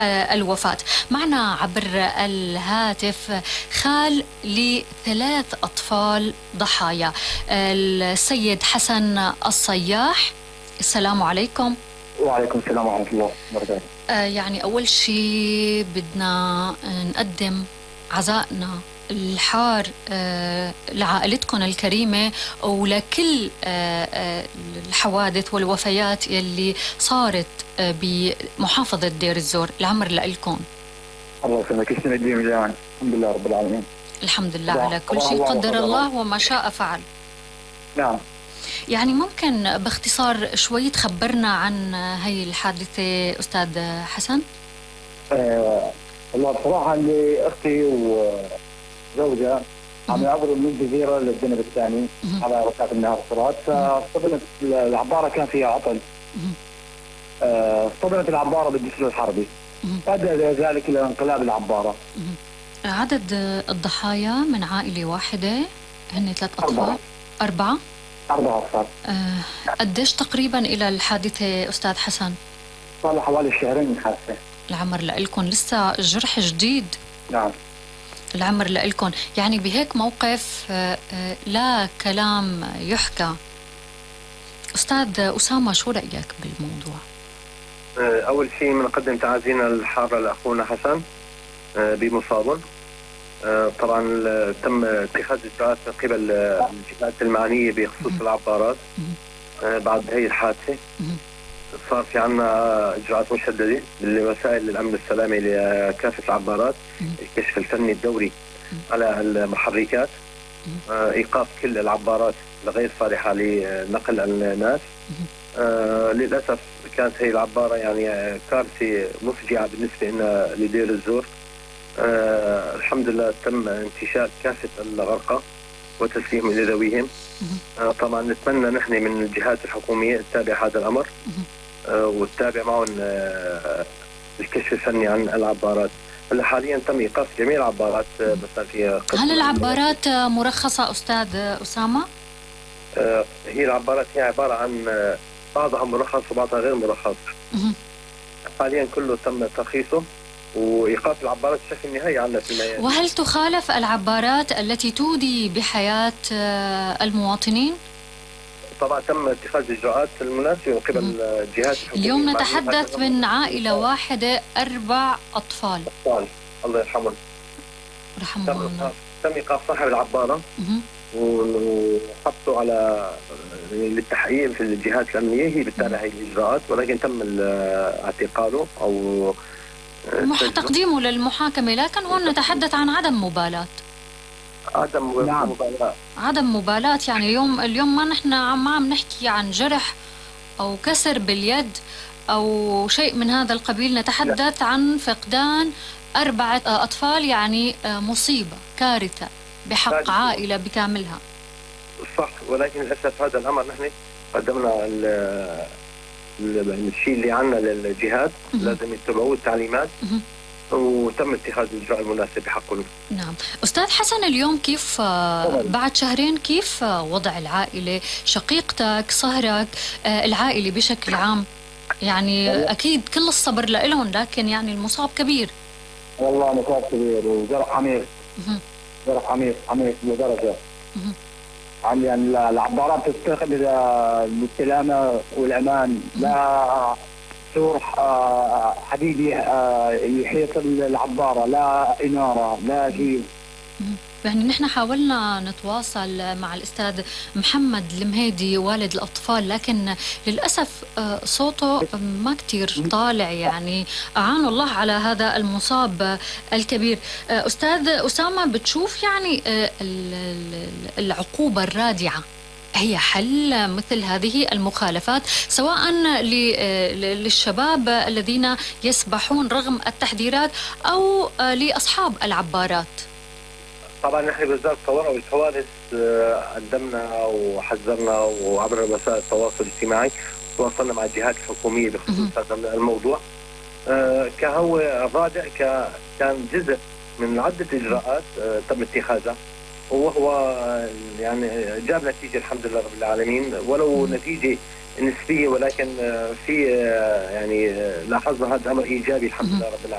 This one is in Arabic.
الوفاة. معنا عبر الهاتف خال لثلاث أطفال ضحايا، السيد حسن الصياح. السلام عليكم. وعليكم السلام ورحمة الله وبركاته. يعني أول شيء بدنا نقدم عزائنا الحار لعائلتكم الكريمة ولكل الحوادث والوفيات يلي صارت بمحافظة دير الزور. العمر لإلكم. الله يسلمك، يسلمك جميعا. الحمد لله رب العالمين. الحمد لله على كل شيء، قدر الله وما شاء فعل. نعم. يعني ممكن باختصار شوي تخبرنا عن هي الحادثة أستاذ حسن؟ والله بصراحة اللي أختي وزوجها عم يعبروا من الجزيرة للجنب الثاني على ركعة النهر الصراط، فاصطدمت العبارة، كان فيها عطل. اصطدمت العبارة بالجسر الحربي، أدى ذلك إلى انقلاب العبارة. عدد الضحايا من عائلة واحدة هن 3 أطفال؟ 4 أطفال. قديش تقريبا إلى الحادثة أستاذ حسن؟ صار له حوالي شهرين من حادثة. العمر لإلكم لسه الجرح جديد. نعم. العمر لإلكم، يعني بهيك موقف لا كلام يحكى. أستاذ أسامة، شو رأيك بالموضوع؟ أول شيء بنقدم تعازينا الحارة لأخونا حسن بمصابه. طبعا تم اتخاذ اجراءات من قبل الجهات المعنيه بخصوص العبارات. بعد هي الحادثه صار في عنا اجراءات مشدده لوسائل الامن السلامي لكافه العبارات، الكشف الفني الدوري على المحركات، ايقاف كل العبارات الغير صالحه لنقل الناس. للاسف كانت هي العباره يعني كارثه مفجعه بالنسبه لنا لدير الزور. الحمد لله تم انتشال كافة الغرقى وتسليمهم إلى ذويهم. طبعا نتمنى نحن من الجهات الحكومية تتابع هذا الأمر وتتابع معهم الكشف الفني عن العبارات. هلا حاليا تم إيقاف جميع العبارات. مثلا في هل العبارات مرخصة أستاذ أسامة؟ هي العبارات هي عبارة عن بعضها مرخص وبعضها غير مرخص. حاليا كله تم ترخيصه وإيقاف العبارات بشكل نهائي عنا في المياه. وهل تخالف العبارات التي تودي بحياة المواطنين؟ طبعا تم اتخاذ الإجراءات المناسبة من قبل الجهات الحكومية. اليوم نتحدث من عائلة واحدة 4 أطفال. الله يرحمهم. رحمهم الله. تم إيقاف صاحب العبارة وحطوا على للتحقيق في الجهات الأمنية، هي بالتالي هي الإجراءات، ولكن تم اعتقاله أو تقديمه للمحاكمة. لكن هون نتحدث عن عدم مبالاة. عدم مبالاة. يعني اليوم ما نحن ما عم نحكي عن جرح أو كسر باليد أو شيء من هذا القبيل، نتحدث عن فقدان 4 أطفال، يعني مصيبة، كارثة بحق عائلة بكاملها. صح، ولكن للأسف هذا الأمر نحن قدمنا الشيء اللي عنا للجهات، لازم يتبعوا التعليمات وتم اتخاذ الإجراء المناسب بحقهم. نعم. أستاذ حسن، اليوم كيف بعد شهرين كيف وضع العائلة، شقيقتك، صهرك، العائلة بشكل عام؟ يعني أكيد كل الصبر لهم، لكن يعني المصاب كبير. والله مصاب كبير وجرح عميق. جرح عميق لدرجة يعني العبارات تستخدم للسلامة والأمان، لا سور حديدي يحيط العبارة، لا إنارة، لا شيء. يعني نحن حاولنا نتواصل مع الأستاذ محمد المهيدي والد الأطفال، لكن للأسف صوته ما كتير طالع. يعني أعان الله على هذا المصاب الكبير. أستاذ أسامة، بتشوف يعني العقوبة الرادعة هي حل مثل هذه المخالفات، سواء للشباب الذين يسبحون رغم التحذيرات أو لأصحاب العبارات؟ طبعا نحن بوزارة الطوارئ والحوادث قدمنا وحذرنا، وعبر وسائل التواصل الاجتماعي تواصلنا مع الجهات الحكومية بخصوص هذا الموضوع. كهو الرادع كان جزء من عدة إجراءات تم اتخاذها، وهو يعني جاب نتيجة الحمد لله رب العالمين، ولو نتيجة نسبية، ولكن في يعني لاحظنا هذا أمر إيجابي الحمد لله رب العالمين.